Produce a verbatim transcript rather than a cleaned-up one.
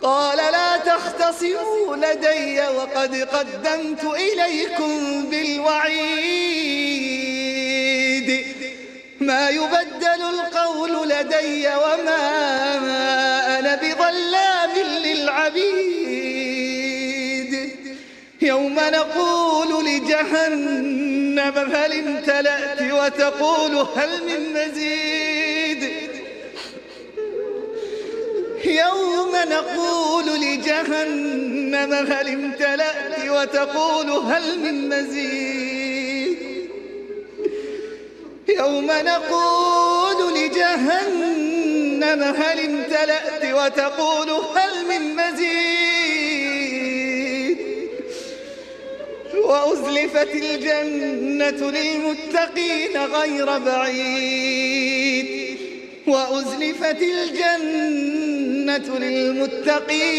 قال لا تختصموا لدي وقد قدمت إليكم بالوعيد ما يبدل القول لدي وما أنا بظلام للعبيد يوم نقول لجهنم هل امتلأت وتقول هل من مزيد يوم نقول لجهنم هل امتلأت وتقول هل من مزيد يوم نقول لجهنم هل امتلأت وتقول هل من مزيد وأزلفت الجنة للمتقين غير بعيد وأزلفت الجنة للمتقين